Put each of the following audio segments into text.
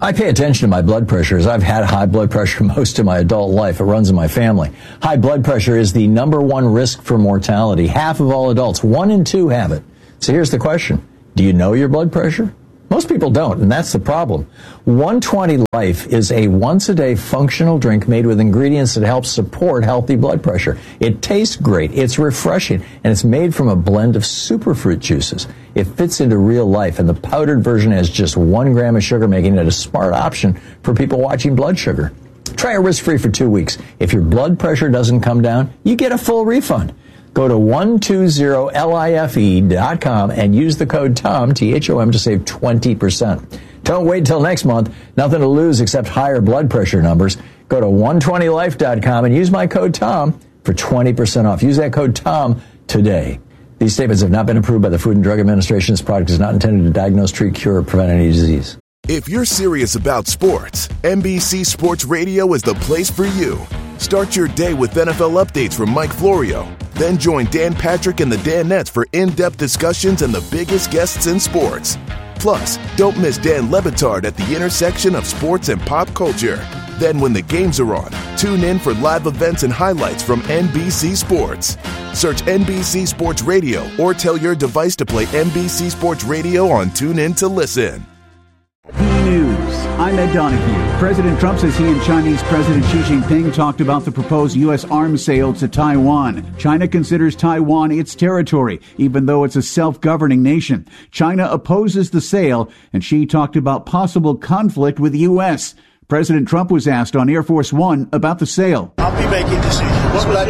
I pay attention to my blood pressure as I've had high blood pressure most of my adult life. It runs in my family. High blood pressure is the number one risk for mortality. Half of all adults, 1 in 2 have it. So here's the question. Do you know your blood pressure? Most people don't, and that's the problem. 120 Life is a once-a-day functional drink made with ingredients that help support healthy blood pressure. It tastes great, it's refreshing, and it's made from a blend of superfruit juices. It fits into real life, and the powdered version has just 1 gram of sugar, making it a smart option for people watching blood sugar. Try it risk-free for 2 weeks. If your blood pressure doesn't come down, you get a full refund. Go to 120life.com and use the code TOM, T-H-O-M, to save 20%. Don't wait till next month. Nothing to lose except higher blood pressure numbers. Go to 120life.com and use my code TOM for 20% off. Use that code TOM today. These statements have not been approved by the Food and Drug Administration. This product is not intended to diagnose, treat, cure, or prevent any disease. If you're serious about sports, NBC Sports Radio is the place for you. Start your day with NFL updates from Mike Florio. Then join Dan Patrick and the Danettes for in-depth discussions and the biggest guests in sports. Plus, don't miss Dan Le Batard at the intersection of sports and pop culture. Then when the games are on, tune in for live events and highlights from NBC Sports. Search NBC Sports Radio or tell your device to play NBC Sports Radio on TuneIn to listen. News. I'm Ed Donahue. President Trump says he and Chinese President Xi Jinping talked about the proposed U.S. arms sale to Taiwan. China considers Taiwan its territory, even though it's a self-governing nation. China opposes the sale, and Xi talked about possible conflict with the U.S. President Trump was asked on Air Force One about the sale. I'll be making decisions. But,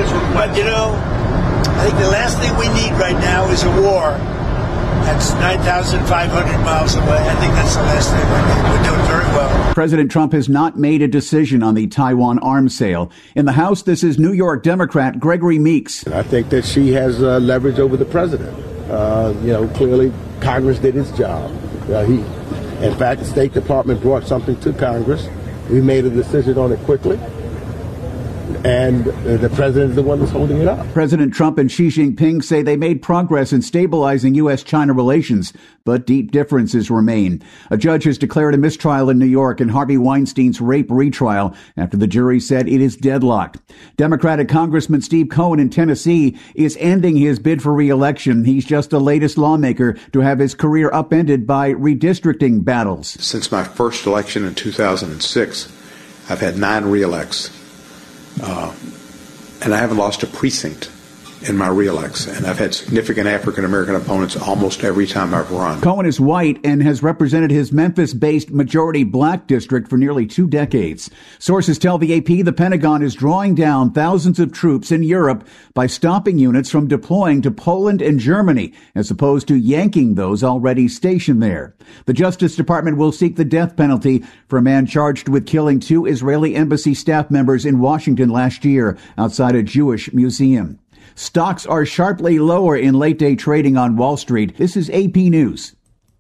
I think the last thing we need right now is a war. That's 9,500 miles away. I think that's the last thing we need. We're doing very well. President Trump has not made a decision on the Taiwan arms sale. In the House, this is New York Democrat Gregory Meeks. I think that she has leverage over the president. Clearly Congress did its job. In fact, the State Department brought something to Congress. We made a decision on it quickly. And the president is the one that's holding it up. President Trump and Xi Jinping say they made progress in stabilizing U.S.-China relations, but deep differences remain. A judge has declared a mistrial in New York in Harvey Weinstein's rape retrial after the jury said it is deadlocked. Democratic Congressman Steve Cohen in Tennessee is ending his bid for re-election. He's just the latest lawmaker to have his career upended by redistricting battles. Since my first election in 2006, I've had 9 re-elects. And I haven't lost a precinct in my re-elects, and I've had significant African-American opponents almost every time I've run. Cohen is white and has represented his Memphis-based majority black district for nearly 2 decades. Sources tell the AP the Pentagon is drawing down thousands of troops in Europe by stopping units from deploying to Poland and Germany, as opposed to yanking those already stationed there. The Justice Department will seek the death penalty for a man charged with killing 2 Israeli embassy staff members in Washington last year outside a Jewish museum. Stocks are sharply lower in late-day trading on Wall Street. This is AP News.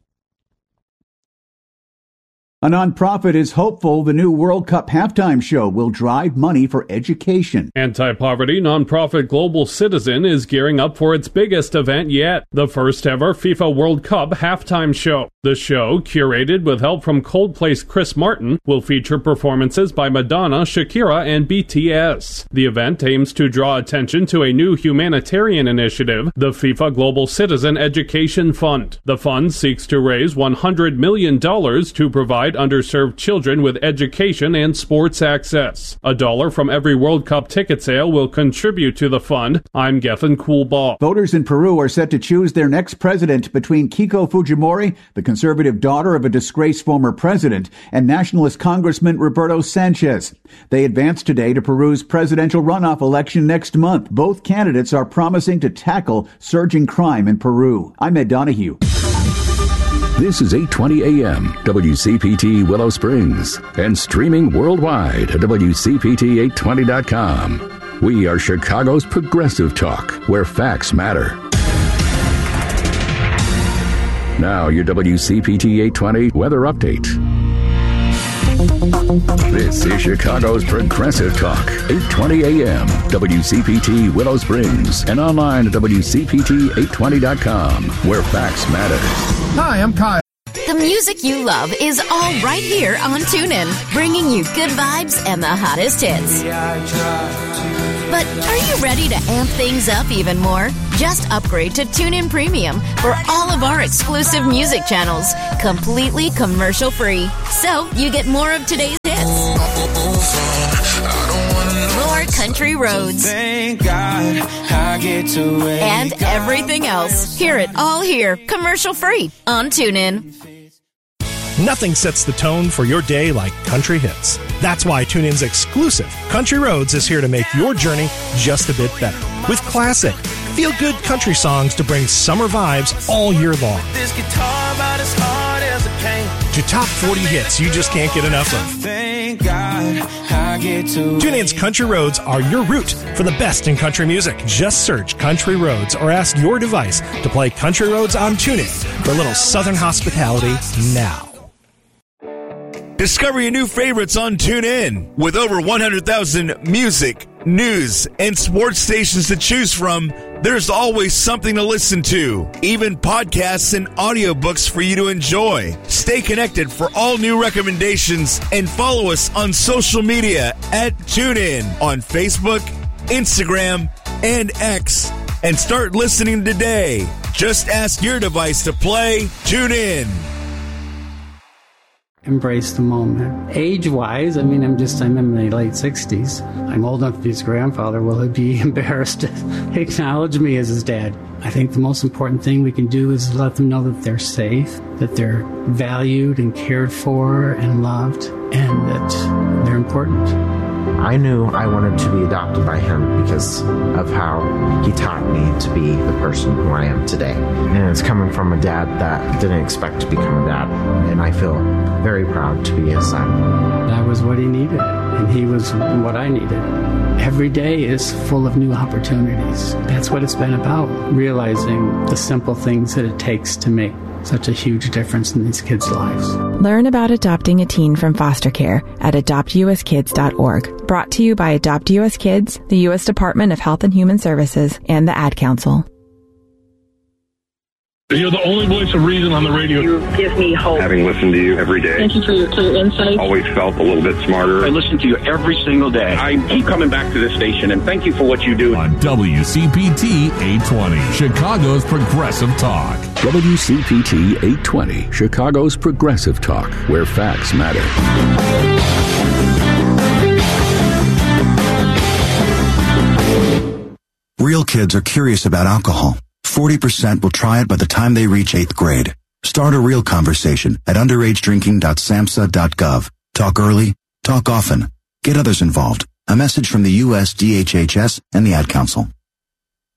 A nonprofit is hopeful the new World Cup halftime show will drive money for education. Anti-poverty nonprofit Global Citizen is gearing up for its biggest event yet, the first ever FIFA World Cup halftime show. The show, curated with help from Coldplay's Chris Martin, will feature performances by Madonna, Shakira, and BTS. The event aims to draw attention to a new humanitarian initiative, the FIFA Global Citizen Education Fund. The fund seeks to raise $100 million to provide underserved children with education and sports access. $1 from every World Cup ticket sale will contribute to the fund. I'm Gethin Coolbaugh. Voters in Peru are set to choose their next president between Keiko Fujimori, the conservative daughter of a disgraced former president, and nationalist Congressman Roberto Sanchez. They advance today to Peru's presidential runoff election next month. Both candidates are promising to tackle surging crime in Peru. I'm Ed Donahue. This is 820 AM, WCPT Willow Springs, and streaming worldwide at WCPT820.com. We are Chicago's progressive talk, where facts matter. Now, your WCPT 820 weather update. This is Chicago's progressive talk, 820 AM, WCPT Willow Springs, and online at WCPT820.com, where facts matter. Hi, I'm Kyle. The music you love is all right here on TuneIn, bringing you good vibes and the hottest hits. But are you ready to amp things up even more? Just upgrade to TuneIn Premium for all of our exclusive music channels, completely commercial-free. So you get more of today's hits, more country roads, and everything else. Hear it all here, commercial-free on TuneIn. Nothing sets the tone for your day like country hits. That's why TuneIn's exclusive Country Roads is here to make your journey just a bit better. With classic, feel-good country songs to bring summer vibes all year long. This guitar about as hard as it came. To top 40 hits you just can't get enough of. Thank God I get to TuneIn's Country Roads are your route for the best in country music. Just search Country Roads or ask your device to play Country Roads on TuneIn for a little Southern hospitality now. Discover your new favorites on TuneIn. With over 100,000 music, news, and sports stations to choose from, there's always something to listen to. Even podcasts and audiobooks for you to enjoy. Stay connected for all new recommendations and follow us on social media at TuneIn on Facebook, Instagram, and X. And start listening today. Just ask your device to play TuneIn. Embrace the moment. Age-wise, I'm in my late 60s. I'm old enough to be his grandfather. Will he be embarrassed to acknowledge me as his dad? I think the most important thing we can do is let them know that they're safe, that they're valued and cared for and loved, and that they're important. I knew I wanted to be adopted by him because of how he taught me to be the person who I am today. And it's coming from a dad that didn't expect to become a dad. And I feel very proud to be his son. I was what he needed, and he was what I needed. Every day is full of new opportunities. That's what it's been about, realizing the simple things that it takes to make such a huge difference in these kids' lives. Learn about adopting a teen from foster care at adoptuskids.org. Brought to you by Adopt U.S. Kids, the U.S. Department of Health and Human Services, and the Ad Council. You're the only voice of reason on the radio. You give me hope. Having listened to you every day. Thank you for your clear insight. Always felt a little bit smarter. I listen to you every single day. I keep coming back to this station, and thank you for what you do. On WCPT 820, Chicago's Progressive Talk. WCPT 820, Chicago's Progressive Talk, where facts matter. Real kids are curious about alcohol. 40% will try it by the time they reach 8th grade. Start a real conversation at underagedrinking.samhsa.gov. Talk early, talk often, get others involved. A message from the U.S. DHHS and the Ad Council.